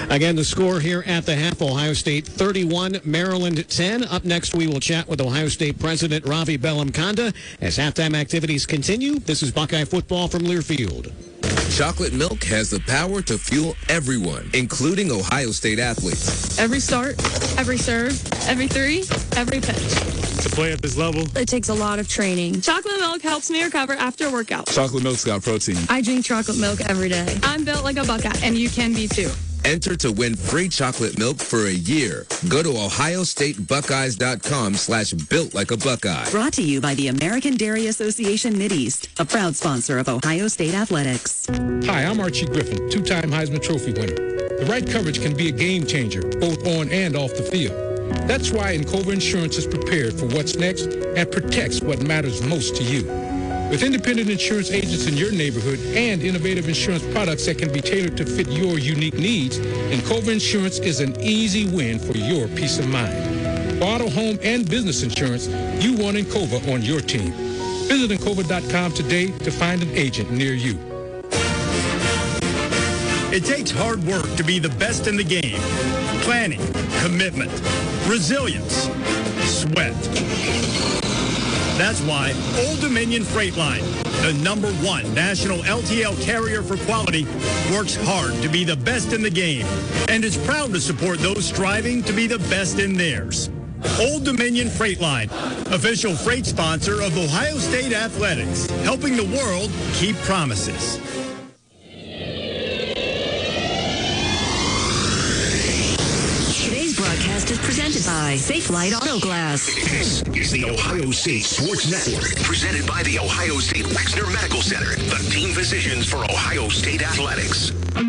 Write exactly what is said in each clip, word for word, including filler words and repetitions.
Again, the score here at the half, Ohio State thirty-one, Maryland ten. Up next, we will chat with Ohio State President Ravi Bellamkonda as halftime activities continue. This is Buckeye football from Learfield. Chocolate milk has the power to fuel everyone, including Ohio State athletes. Every start, every serve, every three, every pitch. To play at this level, it takes a lot of training. Chocolate milk helps me recover after a workout. Chocolate milk's got protein. I drink chocolate milk every day. I'm built like a Buckeye, and you can be too. Enter to win free chocolate milk for a year. Go to ohio state buckeyes dot com slash built like a Buckeye. Brought to you by the American Dairy Association Mideast, a proud sponsor of Ohio State Athletics. Hi, I'm Archie Griffin, two-time Heisman Trophy winner. The right coverage can be a game changer, both on and off the field. That's why Encova Insurance is prepared for what's next and protects what matters most to you. With independent insurance agents in your neighborhood and innovative insurance products that can be tailored to fit your unique needs, Encova Insurance is an easy win for your peace of mind. For auto, home, and business insurance, you want Encova on your team. Visit Encova dot com today to find an agent near you. It takes hard work to be the best in the game. Planning, commitment, resilience, sweat. That's why Old Dominion Freight Line, the number one national L T L carrier for quality, works hard to be the best in the game and is proud to support those striving to be the best in theirs. Old Dominion Freight Line, official freight sponsor of Ohio State Athletics, helping the world keep promises. Broadcast is presented by Safe Light Auto Glass. This is the Ohio State Sports Network, presented by the Ohio State Wexner Medical Center, the team physicians for Ohio State Athletics.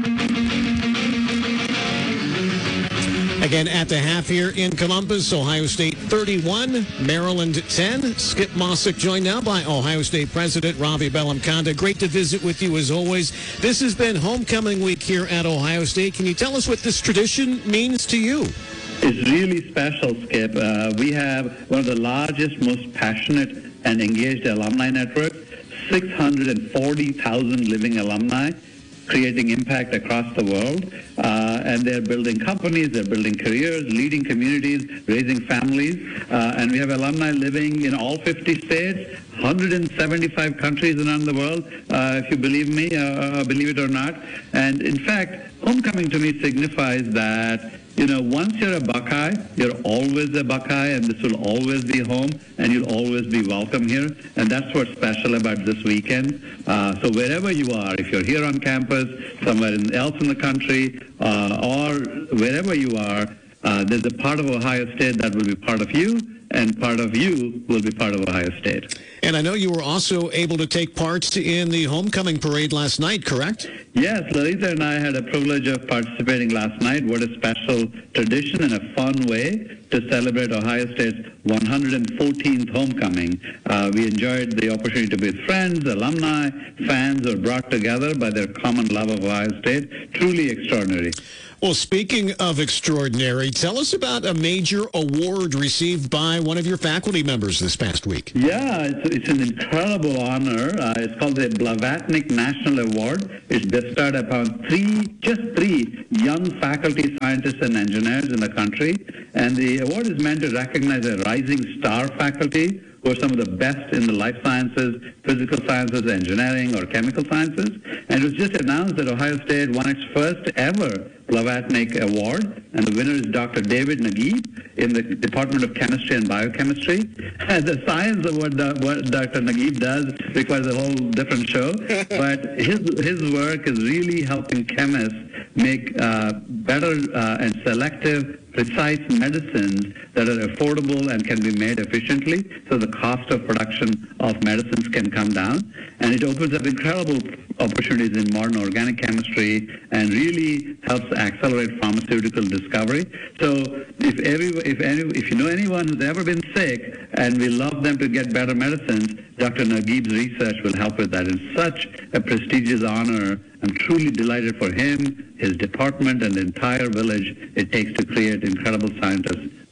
Again, at the half here in Columbus, Ohio State thirty-one, Maryland ten. Skip Mossick joined now by Ohio State President Ravi Bellamkonda. Great to visit with you as always. This has been homecoming week here at Ohio State. Can you tell us what this tradition means to you? It's really special, Skip. Uh, we have one of the largest, most passionate and engaged alumni networks, six hundred forty thousand living alumni, creating impact across the world. Uh, and they're building companies, they're building careers, leading communities, raising families. Uh, and we have alumni living in all fifty states, one hundred seventy-five countries around the world, uh, if you believe me, uh, believe it or not. And in fact, homecoming to me signifies that, you know, once you're a Buckeye, you're always a Buckeye, and this will always be home, and you'll always be welcome here. And that's what's special about this weekend. Uh, so wherever you are, if you're here on campus, somewhere in, else in the country, uh, or wherever you are, uh, there's a part of Ohio State that will be part of you, and part of you will be part of Ohio State. And I know you were also able to take part in the homecoming parade last night, correct? Yes, Larissa and I had a privilege of participating last night. What a special tradition and a fun way to celebrate Ohio State's one hundred fourteenth homecoming. Uh, we enjoyed the opportunity to be with friends, alumni, fans who were brought together by their common love of Ohio State. Truly extraordinary. Well, speaking of extraordinary, tell us about a major award received by one of your faculty members this past week. Yeah, it's, it's an incredible honor. Uh, it's called the Blavatnik National Award. It's bestowed upon three, just three young faculty scientists and engineers in the country. And the award is meant to recognize a rising star faculty who are some of the best in the life sciences, physical sciences, engineering, or chemical sciences. And it was just announced that Ohio State won its first ever Blavatnik Award, and the winner is Doctor David Naguib in the Department of Chemistry and Biochemistry. And the science of what, the, what Doctor Naguib does requires a whole different show, but his, his work is really helping chemists make uh, better uh, and selective, precise medicines that are affordable and can be made efficiently, so the cost of production of medicines can come down. And it opens up incredible opportunities in modern organic chemistry and really helps accelerate pharmaceutical discovery. So if every, if any, if you know anyone who's ever been sick and we love them to get better medicines, Doctor Naguib's research will help with that. It's such a prestigious honor. I'm truly delighted for him, his department, and the entire village it takes to create incredible scientists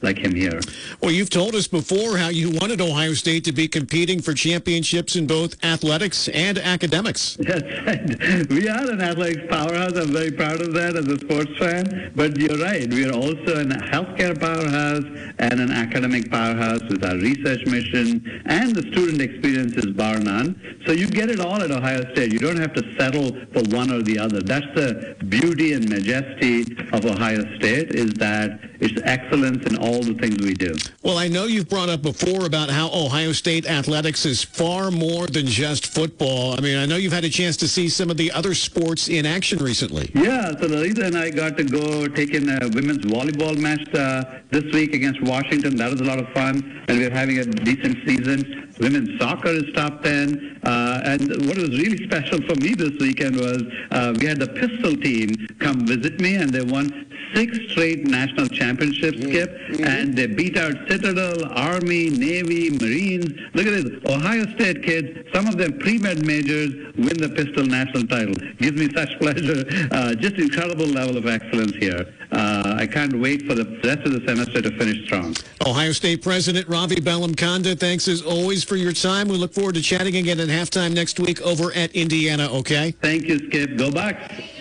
like him here. Well, you've told us before how you wanted Ohio State to be competing for championships in both athletics and academics. Yes, we are an athletics powerhouse. I'm very proud of that as a sports fan. But you're right. We are also a healthcare powerhouse and an academic powerhouse with our research mission, and the student experience is bar none. So you get it all at Ohio State. You don't have to settle for one or the other. That's the beauty and majesty of Ohio State, is that it's excellence in all the things we do. Well, I know you've brought up before about how Ohio State athletics is far more than just football. I mean, I know you've had a chance to see some of the other sports in action recently. Yeah, so Larissa and I got to go take in a women's volleyball match uh, this week against Washington. That was a lot of fun, and we're having a decent season. Women's soccer is top ten. Uh, and what was really special for me this weekend was uh, we had the pistol team come visit me, and they won six straight national championships, Skip, mm-hmm. and they beat out Citadel, Army, Navy, Marines. Look at this. Ohio State kids, some of them pre-med majors, win the pistol national title. Gives me such pleasure. Uh, just incredible level of excellence here. Uh, I can't wait for the rest of the semester to finish strong. Ohio State President Ravi Bellamkonda, thanks as always for your time. We look forward to chatting again at halftime next week over at Indiana, okay? Thank you, Skip. Go Bucks.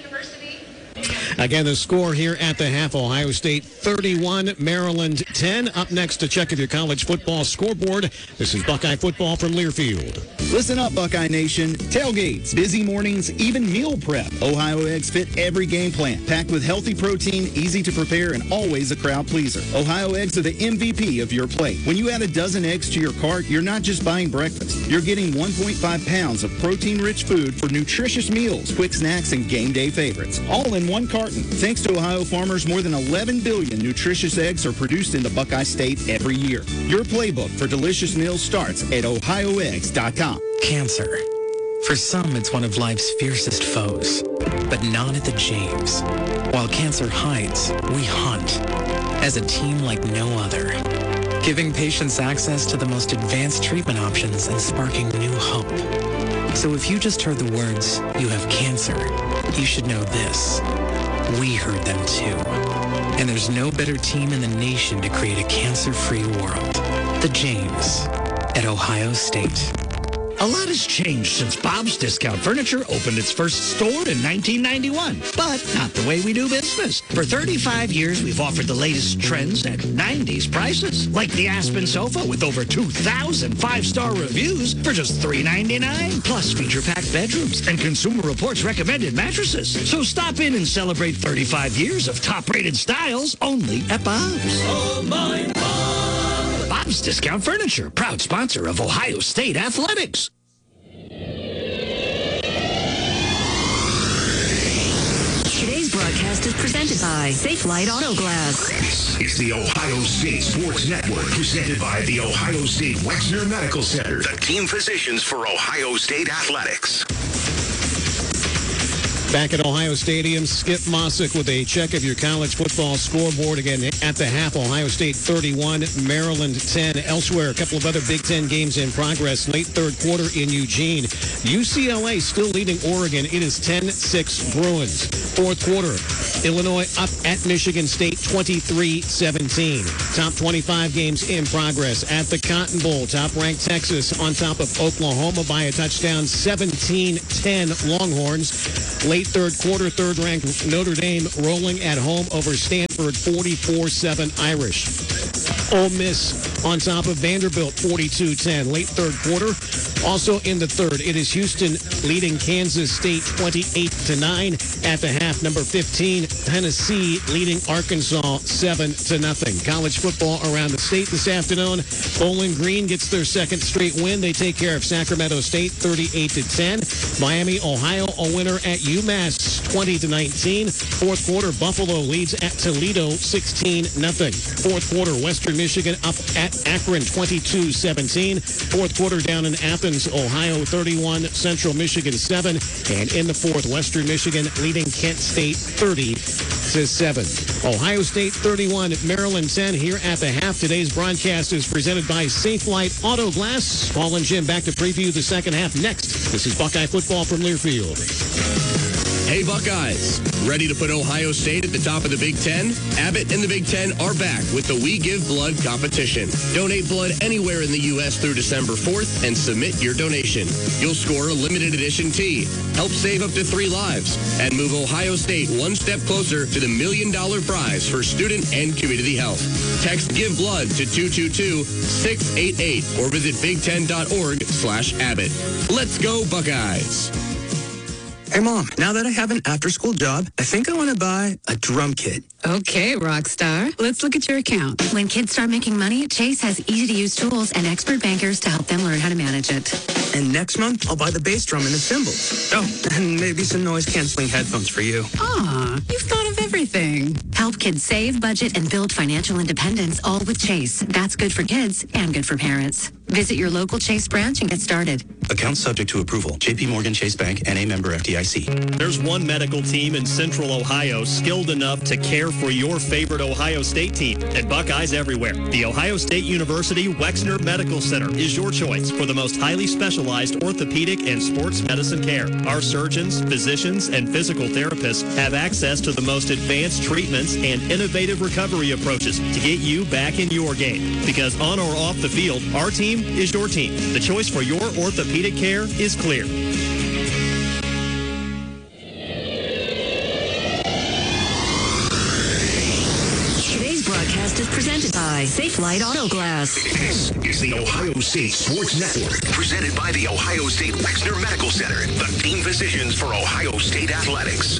Again, the score here at the half, Ohio State thirty-one, Maryland ten. Up next, a check of your college football scoreboard. This is Buckeye football from Learfield. Listen up, Buckeye Nation. Tailgates, busy mornings, even meal prep. Ohio Eggs fit every game plan. Packed with healthy protein, easy to prepare, and always a crowd pleaser. Ohio Eggs are the M V P of your plate. When you add a dozen eggs to your cart, you're not just buying breakfast. You're getting one point five pounds of protein-rich food for nutritious meals, quick snacks, and game day favorites. All in one carton. Thanks to Ohio farmers, more than eleven billion nutritious eggs are produced in the Buckeye State every year. Your playbook for delicious meals starts at ohio eggs dot com. Cancer. For some, it's one of life's fiercest foes, but not at the James. While cancer hides, we hunt as a team like no other, giving patients access to the most advanced treatment options and sparking new hope. So if you just heard the words, "you have cancer," you should know this. We heard them too. And there's no better team in the nation to create a cancer-free world. The James at Ohio State. A lot has changed since Bob's Discount Furniture opened its first store in nineteen ninety-one, but not the way we do business. For thirty-five years, we've offered the latest trends at nineties prices, like the Aspen sofa with over two thousand five-star reviews for just three ninety-nine, plus feature-packed bedrooms and Consumer Reports recommended mattresses. So stop in and celebrate thirty-five years of top-rated styles only at Bob's. Oh, my Bob! Bob's Discount Furniture, proud sponsor of Ohio State Athletics. Today's broadcast is presented by Safe Light Auto Glass. This is the Ohio State Sports Network, presented by the Ohio State Wexner Medical Center, the team physicians for Ohio State Athletics. Back at Ohio Stadium, Skip Mossick with a check of your college football scoreboard. Again, at the half, Ohio State thirty-one, Maryland ten. Elsewhere, a couple of other Big Ten games in progress. Late third quarter in Eugene. U C L A still leading Oregon. It is ten six Bruins. Fourth quarter, Illinois up at Michigan State twenty-three seventeen. Top twenty-five games in progress. At the Cotton Bowl, top-ranked Texas on top of Oklahoma by a touchdown, seventeen ten Longhorns. Late third quarter, third-ranked Notre Dame rolling at home over Stanford, forty-four seven Irish. Ole Miss on top of Vanderbilt, forty-two ten. Late third quarter, also in the third, it is Houston leading Kansas State twenty-eight to nine. At the half, number fifteen, Tennessee leading Arkansas seven to nothing. College football around the state this afternoon. Bowling Green gets their second straight win. They take care of Sacramento State thirty-eight to ten. Miami, Ohio, a winner at UMass twenty to nineteen. Fourth quarter, Buffalo leads at Toledo sixteen nothing. Fourth quarter, Western Michigan up at Akron twenty-two seventeen. Fourth quarter down in Athens, Ohio thirty-one, Central Michigan seven. And in the fourth, Western Michigan leading Kent State thirty to seven. Ohio State thirty-one, Maryland ten here at the half. Today's broadcast is presented by Safe Light Auto Glass. Paul and Jim back to preview the second half next. This is Buckeye football from Learfield. Hey, Buckeyes. Ready to put Ohio State at the top of the Big Ten? Abbott and the Big Ten are back with the We Give Blood competition. Donate blood anywhere in the U S through December fourth and submit your donation. You'll score a limited edition tee, help save up to three lives, and move Ohio State one step closer to the million dollar prize for student and community health. Text Give Blood to two two two, six eight eight or visit big ten dot org slash Abbott. Let's go, Buckeyes. Hey, Mom, now that I have an after-school job, I think I want to buy a drum kit. Okay, Rockstar. Let's look at your account. When kids start making money, Chase has easy-to-use tools and expert bankers to help them learn how to manage it. And next month, I'll buy the bass drum and the cymbals. Oh, and maybe some noise-canceling headphones for you. Aw, you've thought of everything. Help kids save, budget, and build financial independence, all with Chase. That's good for kids and good for parents. Visit your local Chase branch and get started. Account subject to approval. J P Morgan Chase Bank, N A member F D I C. There's one medical team in Central Ohio skilled enough to care for your favorite Ohio State team, and Buckeyes everywhere. The Ohio State University Wexner Medical Center is your choice for the most highly specialized orthopedic and sports medicine care. Our surgeons, physicians, and physical therapists have access to the most advanced treatments and innovative recovery approaches to get you back in your game. Because on or off the field, our team is your team. The choice for your orthopedic care is clear. Today's broadcast is presented by Safe Light Auto Glass. This is the Ohio State Sports Network, presented by the Ohio State Wexner Medical Center, the team physicians for Ohio State Athletics.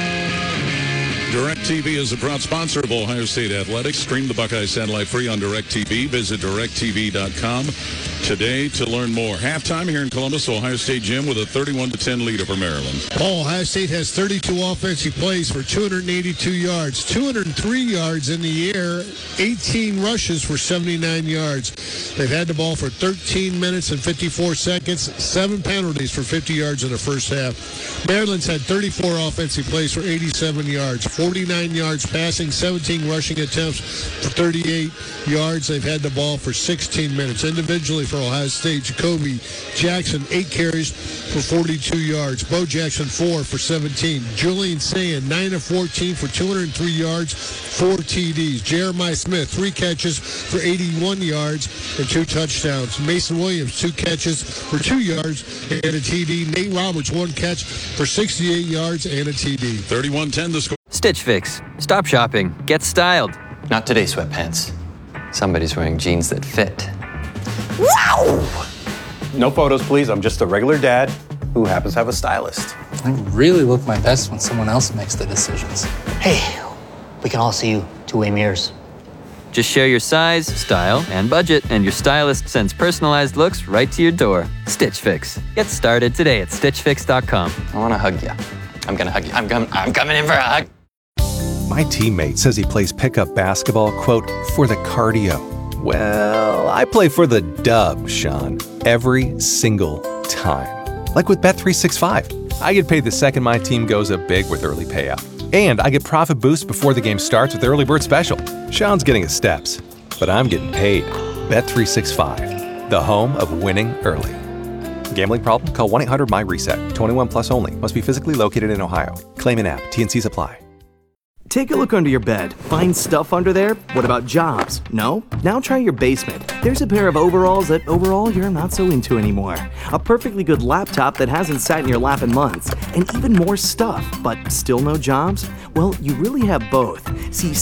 DirecTV is a proud sponsor of Ohio State Athletics. Stream the Buckeye satellite free on DirecTV. Visit direct t v dot com today to learn more. Halftime here in Columbus, Ohio State Gym with a thirty-one to ten lead over Maryland. Oh, Ohio State has thirty-two offensive plays for two hundred eighty-two yards, two hundred three yards in the air, eighteen rushes for seventy-nine yards. They've had the ball for thirteen minutes and fifty-four seconds, seven penalties for fifty yards in the first half. Maryland's had thirty-four offensive plays for eighty-seven yards, forty-nine yards passing, seventeen rushing attempts for thirty-eight yards. They've had the ball for sixteen minutes. Individually for Ohio State, Jacoby Jackson, eight carries for forty-two yards. Bo Jackson, four for seventeen. Julian Sayin, nine of fourteen for two hundred three yards, four T Ds. Jeremiah Smith, three catches for eighty-one yards and two touchdowns. Mason Williams, two catches for two yards and a T D. Nate Roberts, one catch for sixty-eight yards and a T D. thirty-one ten the score. Stitch Fix. Stop shopping. Get styled. Not today, sweatpants. Somebody's wearing jeans that fit. Wow! No photos, please. I'm just a regular dad who happens to have a stylist. I really look my best when someone else makes the decisions. Hey, we can all see you two-way mirrors. Just share your size, style, and budget, and your stylist sends personalized looks right to your door. Stitch Fix. Get started today at stitch fix dot com. I want to hug you. I'm going to hug you. I'm, com- I'm coming in for a hug. My teammate says he plays pickup basketball, quote, for the cardio. Well, I play for the dub, Sean, every single time. Like with Bet three sixty-five. I get paid the second my team goes up big with early payout. And I get profit boost before the game starts with the early bird special. Sean's getting his steps, but I'm getting paid. Bet three sixty-five, the home of winning early. Gambling problem? Call one eight hundred M Y reset. twenty-one plus only. Must be physically located in Ohio. Claim an app. T N Cs apply. Take a look under your bed. Find stuff under there? What about jobs? No? Now try your basement. There's a pair of overalls that overall you're not so into anymore. A perfectly good laptop that hasn't sat in your lap in months. And even more stuff, but still no jobs? Well, you really have both. See,